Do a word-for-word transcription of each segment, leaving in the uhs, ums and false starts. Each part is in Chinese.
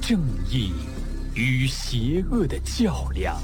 正义与邪恶的较量。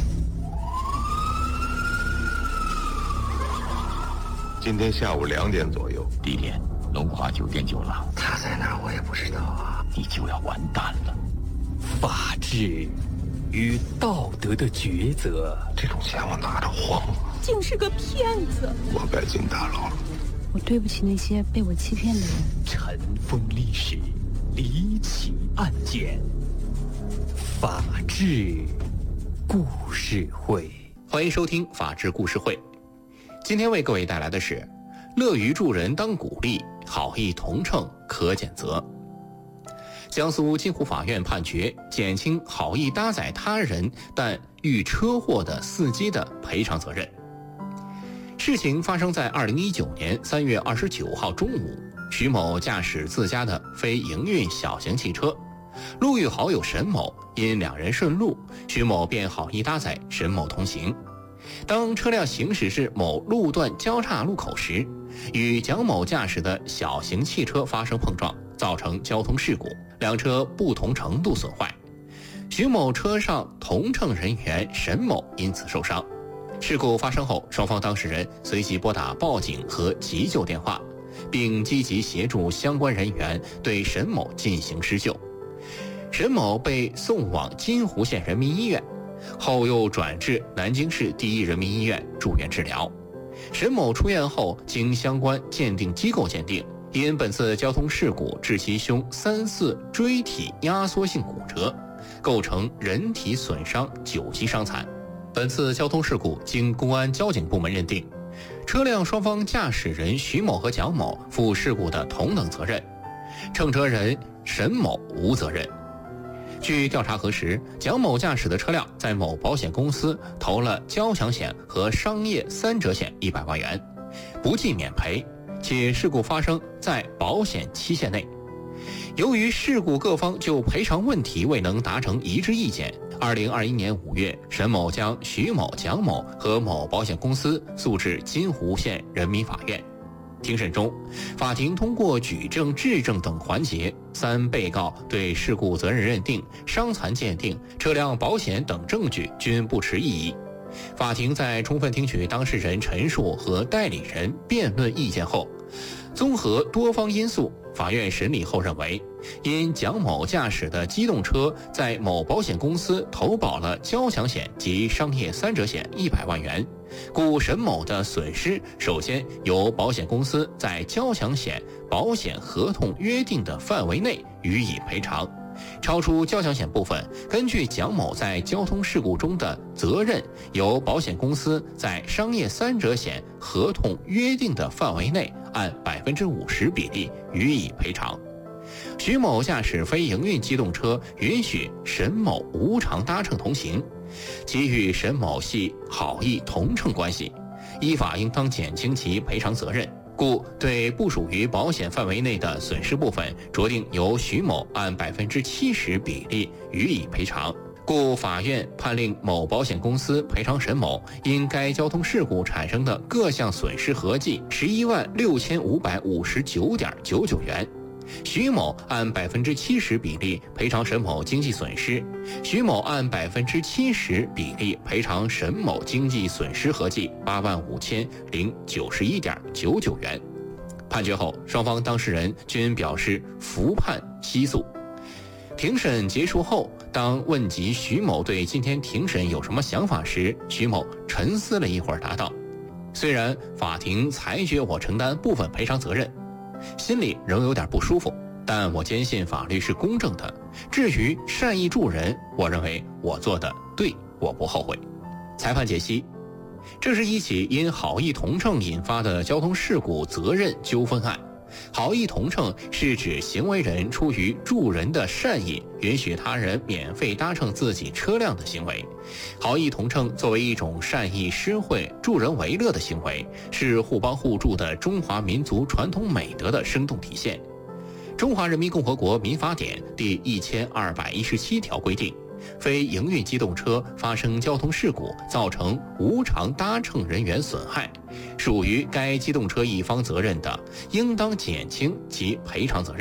今天下午两点左右， 地点龙华酒店酒廊。 他在哪儿我也不知道啊， 你就要完蛋了。 法治与道德的抉择， 这种钱我拿着慌了， 竟是个骗子。 我该进大牢了。 我对不起那些被我欺骗的人。 尘封历史，离奇案件，法治故事会。 欢迎收听法治故事会。今天为各位带来的是乐于助人当鼓励，好意同乘可减责。江苏金湖法院判决减轻好意搭载他人但遇车祸的司机的赔偿责任。事情发生在二零一九年三月二十九号中午，徐某驾驶自家的非营运小型汽车，路遇好友沈某，因两人顺路，徐某便好意搭载沈某同行。当车辆行驶至某路段交叉路口时，与蒋某驾驶的小型汽车发生碰撞，造成交通事故，两车不同程度损坏。徐某车上同乘人员沈某因此受伤。事故发生后，双方当事人随即拨打报警和急救电话，并积极协助相关人员对沈某进行施救。沈某被送往金湖县人民医院，后又转至南京市第一人民医院住院治疗。沈某出院后，经相关鉴定机构鉴定，因本次交通事故致其胸三四椎体压缩性骨折，构成人体损伤九级伤残。本次交通事故经公安交警部门认定，车辆双方驾驶人徐某和蒋某负事故的同等责任，乘车人沈某无责任。据调查核实，蒋某驾驶的车辆在某保险公司投了交强险和商业三者险一百万元，不计免赔，且事故发生在保险期限内。由于事故各方就赔偿问题未能达成一致意见，二零二一年五月，沈某将徐某、蒋某和某保险公司诉至金湖县人民法院。庭审中，法庭通过举证、质证等环节，三被告对事故责任认定、伤残鉴定、车辆保险等证据均不持异议。法庭在充分听取当事人陈述和代理人辩论意见后，综合多方因素，法院审理后认为，因蒋某驾驶的机动车在某保险公司投保了交强险及商业三者险一百万元，故沈某的损失首先由保险公司在交强险保险合同约定的范围内予以赔偿。超出交强险部分，根据蒋某在交通事故中的责任，由保险公司在商业三者险合同约定的范围内按百分之五十比例予以赔偿。徐某驾驶非营运机动车，允许沈某无偿搭乘同行，其与沈某系好意同乘关系，依法应当减轻其赔偿责任。故对不属于保险范围内的损失部分，酌定由徐某按百分之七十比例予以赔偿。故法院判令某保险公司赔偿沈某因该交通事故产生的各项损失合计十一万六千五百五十九点九九元。徐某按百分之七十比例赔偿沈某经济损失，徐某按百分之七十比例赔偿沈某经济损失合计八万五千零九十一点九九元。判决后，双方当事人均表示服判息诉。庭审结束后，当问及徐某对今天庭审有什么想法时，徐某沉思了一会儿，答道：“虽然法庭裁决我承担部分赔偿责任，心里仍有点不舒服，但我坚信法律是公正的。至于善意助人，我认为我做的对，我不后悔。”裁判解析，这是一起因好意同乘引发的交通事故责任纠纷案。好意同乘是指行为人出于助人的善意，允许他人免费搭乘自己车辆的行为。好意同乘作为一种善意施惠、助人为乐的行为，是互帮互助的中华民族传统美德的生动体现。中华人民共和国民法典第一千二百一十七条规定，非营运机动车发生交通事故造成无偿搭乘人员损害，属于该机动车一方责任的，应当减轻其赔偿责任，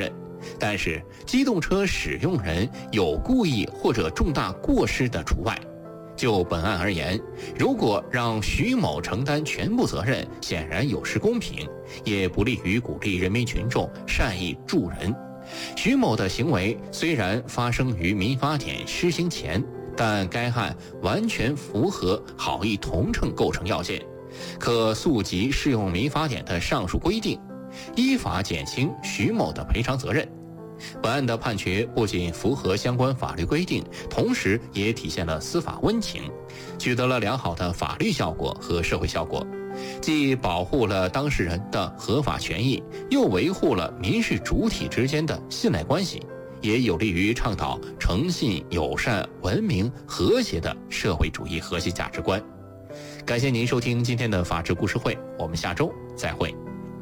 但是机动车使用人有故意或者重大过失的除外。就本案而言，如果让徐某承担全部责任，显然有失公平，也不利于鼓励人民群众善意助人。徐某的行为虽然发生于民法典施行前，但该案完全符合好意同乘构成要件，可溯及适用民法典的上述规定，依法减轻徐某的赔偿责任。本案的判决不仅符合相关法律规定，同时也体现了司法温情，取得了良好的法律效果和社会效果，既保护了当事人的合法权益，又维护了民事主体之间的信赖关系，也有利于倡导诚信、友善、文明、和谐的社会主义核心价值观。感谢您收听今天的法治故事会，我们下周再会。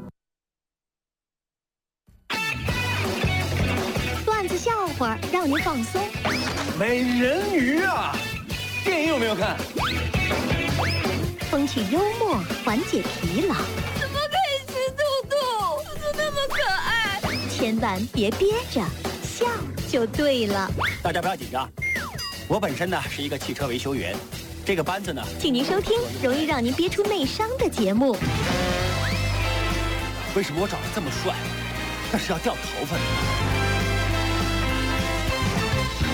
段子笑话让您放松。 美人鱼啊，电影有没有看？ 风趣幽默缓解疲劳。 怎么可以吃兔兔？兔兔那么可爱。 千万别憋着，笑就对了。 大家不要紧张，我本身呢是一个汽车维修员，这个班子呢， 请您收听容易让您憋出内伤的节目。 为什么我长得这么帅？那是要掉头发的。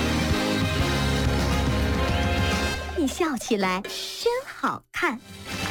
你笑起来真好看。